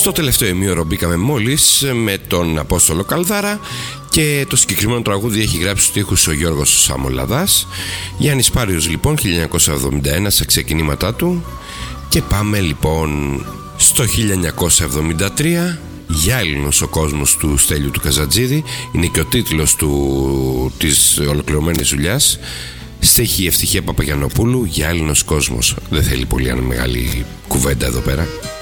Στο τελευταίο ημίωρο μπήκαμε μόλις με τον Απόστολο Καλδάρα και το συγκεκριμένο τραγούδι έχει γράψει στους στίχους ο Γιώργος Σαμολαδάς. Γιάννης Πάριος λοιπόν, 1971 στα ξεκινήματά του. Και πάμε λοιπόν στο 1973. Γυάλινος ο κόσμος του Στέλιου του Καζατζίδη. Είναι και ο τίτλος της ολοκληρωμένης δουλειάς. Στίχη Ευτυχία Παπαγιαννοπούλου. Γυάλινος κόσμος. Δεν θέλει πολύ μεγάλη κουβέντα εδώ πέρα.